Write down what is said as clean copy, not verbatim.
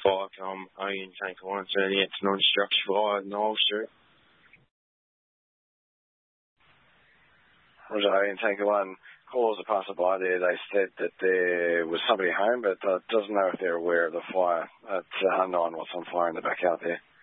fire from Owen Tank 1 turning into non-structure fire in Knoll Street. Roger, Owen Tank 1 calls a passerby there. They said that there was somebody home, but doesn't know if they're aware of the fire at 9 what's on fire in the back out there.